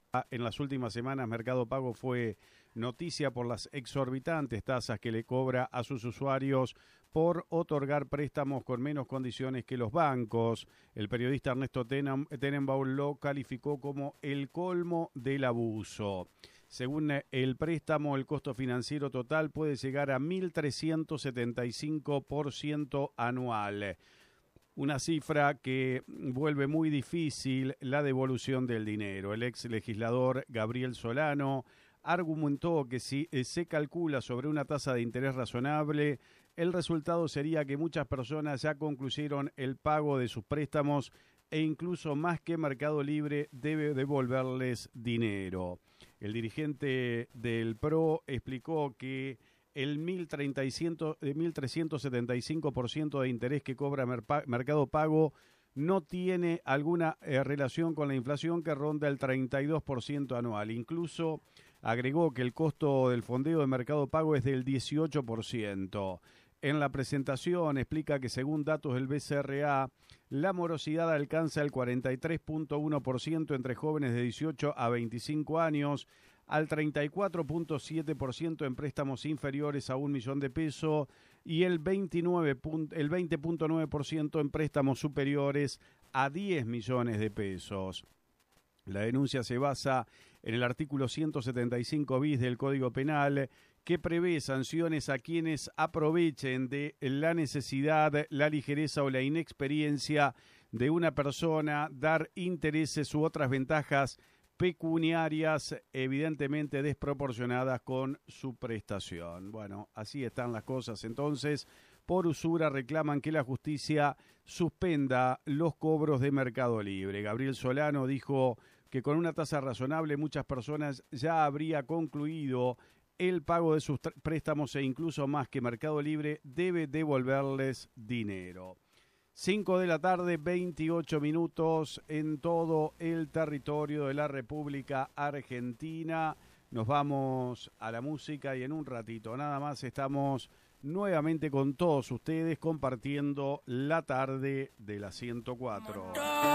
En las últimas semanas, Mercado Pago fue noticia por las exorbitantes tasas que le cobra a sus usuarios por otorgar préstamos con menos condiciones que los bancos. El periodista Ernesto Tenenbaum lo calificó como el colmo del abuso. Según el préstamo, el costo financiero total puede llegar a 1.375% anual. Una cifra que vuelve muy difícil la devolución del dinero. El ex legislador Gabriel Solano argumentó que si se calcula sobre una tasa de interés razonable, el resultado sería que muchas personas ya concluyeron el pago de sus préstamos e incluso más que Mercado Libre debe devolverles dinero. El dirigente del PRO explicó que el 1.375% de interés que cobra Mercado Pago no tiene alguna relación con la inflación que ronda el 32% anual. Incluso agregó que el costo del fondeo de Mercado Pago es del 18%. En la presentación explica que según datos del BCRA, la morosidad alcanza el 43.1% entre jóvenes de 18 a 25 años, al 34.7% en préstamos inferiores a 1 millón de pesos y el 20.9% en préstamos superiores a 10 millones de pesos. La denuncia se basa en el artículo 175 bis del Código Penal, que prevé sanciones a quienes aprovechen de la necesidad, la ligereza o la inexperiencia de una persona, dar intereses u otras ventajas pecuniarias evidentemente desproporcionadas con su prestación. Bueno, así están las cosas. Entonces, por usura reclaman que la justicia suspenda los cobros de Mercado Libre. Gabriel Solano dijo que con una tasa razonable muchas personas ya habría concluido el pago de sus préstamos e incluso más que Mercado Libre debe devolverles dinero. 5 de la tarde, 28 minutos en todo el territorio de la República Argentina. Nos vamos a la música y en un ratito nada más estamos nuevamente con todos ustedes compartiendo la tarde de la 104.